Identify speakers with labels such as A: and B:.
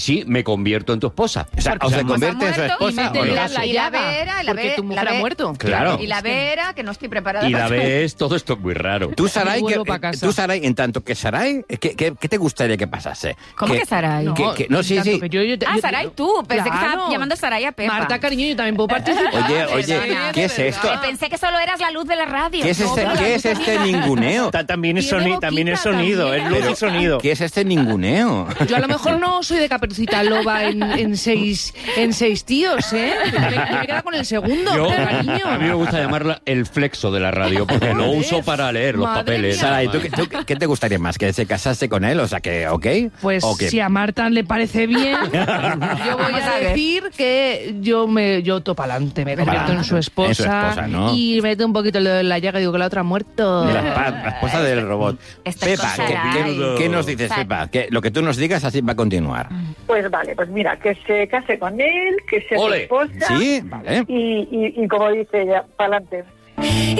A: sí, me convierto en tu esposa.
B: O sea, o se convierte en su esposa o no.
C: Y la B era,
D: porque tu mujer ha muerto.
B: Claro.
C: Y la B era que no estoy preparada.
A: Y la B es, todo esto es muy raro.
B: Tú, Saray,
D: vuelvo pa' casa.
B: en tanto que Saray, ¿qué te gustaría que pasase?
C: ¿Cómo que Saray?
B: No, sí, sí.
C: Saray, tú. Pensé que
D: Claro.
C: estaba llamando a Saray a Pepa.
D: Marta, cariño, yo también puedo participar.
B: Oye, ¿qué es esto?
C: Pensé que solo eras la luz de la radio.
B: ¿Qué es este ninguneo?
E: También es
D: Tiene
E: también es
D: boquita
E: sonido,
D: también.
E: es luz y sonido.
B: ¿Qué es este ninguneo?
D: Yo a lo mejor no soy de Caperucita Loba en seis tíos, ¿eh? Me queda con el segundo,
A: Yo,
D: cariño.
A: a mí me gusta llamarla el flexo de la radio, porque lo uso para leer los
D: Madre
A: papeles.
D: mía.
B: Saray, ¿tú qué te gustaría más? ¿Que se casase con él? O sea, que, ¿ok?
D: Pues
B: ¿O que-
D: si a Marta le parece bien, yo voy
C: Vamos a
D: a
C: ver.
D: decir que yo topo pa'lante, me convierto en su esposa,
B: En su esposa, ¿no?
D: y meto un poquito el dedo en la llaga y digo que la otra ha muerto.
B: La esposa del robot.
C: Estoy
B: Pepa,
C: con Saray.
B: ¿qué nos dices,
C: Saray.
B: Pepa? Que lo que tú nos digas así va a continuar.
F: Pues vale, pues mira, que se case con él, que sea su
A: Ole.
F: esposa.
B: ¿Sí? Vale.
F: Y como dice ella, pa'lante.